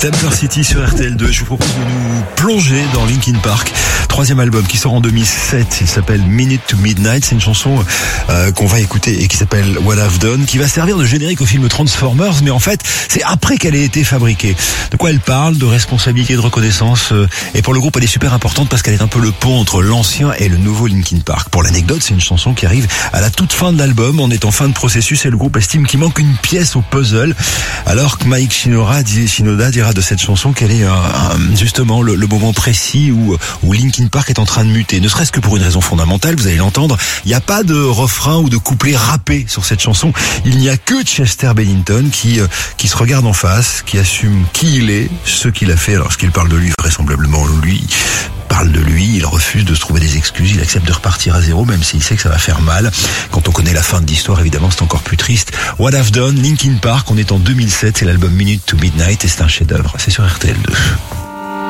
Temper City sur RTL2. Je vous propose de nous plonger dans Linkin Park. 3e album qui sort en 2007. Il s'appelle Minute to Midnight. C'est une chanson qu'on va écouter et qui s'appelle What I've Done, qui va servir de générique au film Transformers. Mais en fait, c'est après qu'elle ait été fabriquée. De quoi elle parle? De responsabilité, de reconnaissance. Et pour le groupe, elle est super importante parce qu'elle est un peu le pont entre l'ancien et le nouveau Linkin Park. Pour l'anecdote, c'est une chanson qui arrive à la toute fin de l'album. On est en fin de processus et le groupe estime qu'il manque une pièce au puzzle. Alors que Mike Shinoda dira de cette chanson qu'elle est justement le moment précis où Linkin Park est en train de muter. Ne serait-ce que pour une raison fondamentale, vous allez l'entendre, il n'y a pas de refrain ou de couplet rappé sur cette chanson. Il n'y a que Chester Bennington qui se regarde en face, qui assume qui il est, ce qu'il a fait. Alors, ce qu'il parle de lui, vraisemblablement lui parle de lui, il refuse de se trouver des excuses, il accepte de repartir à zéro, même s'il sait que ça va faire mal. Quand on connaît la fin de l'histoire, évidemment, c'est encore plus triste. What I've Done, Linkin Park, on est en 2007, c'est l'album Minute to Midnight et c'est un chef-d'œuvre. C'est sur RTL2.